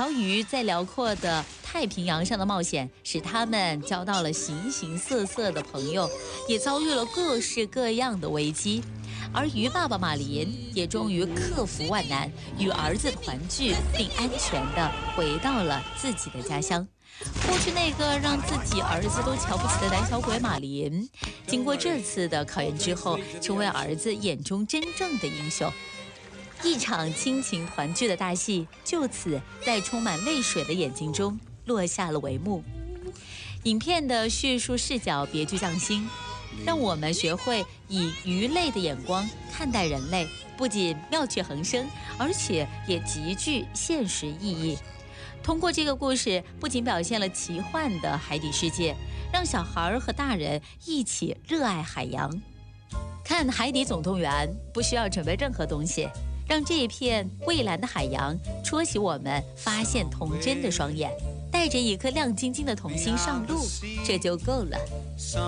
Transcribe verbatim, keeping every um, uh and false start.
条鱼在辽阔的太平洋上的冒险，使他们交到了形形色色的朋友，也遭遇了各式各样的危机。而鱼爸爸马林也终于克服万难，与儿子团聚，并安全地回到了自己的家乡。过去那个让自己儿子都瞧不起的胆小鬼马林，经过这次的考验之后，成为儿子眼中真正的英雄。一场亲情团聚的大戏就此在充满泪水的眼睛中落下了帷幕。影片的叙述视角别具匠心，让我们学会以鱼类的眼光看待人类，不仅妙趣横生，而且也极具现实意义。通过这个故事，不仅表现了奇幻的海底世界，让小孩和大人一起热爱海洋。看《海底总动员》不需要准备任何东西，让这一片蔚蓝的海洋戳起我们发现童真的双眼，带着一颗亮晶晶的童心上路，这就够了。